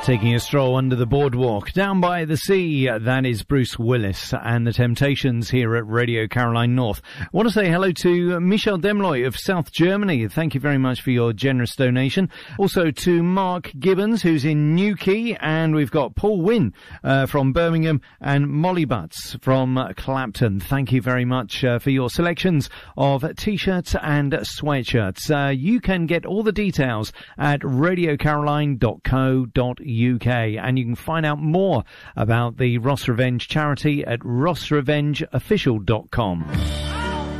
Taking a stroll under the boardwalk, down by the sea, that is Bruce Willis and the Temptations here at Radio Caroline North. I want to say hello to Michel Demloy of South Germany. Thank you very much for your generous donation. Also to Mark Gibbons, who's in Newquay, and we've got Paul Wynn from Birmingham and Molly Butts from Clapton. Thank you very much for your selections of T-shirts and sweatshirts. You can get all the details at radiocaroline.co.uk. And you can find out more about the Ross Revenge charity at rossrevengeofficial.com.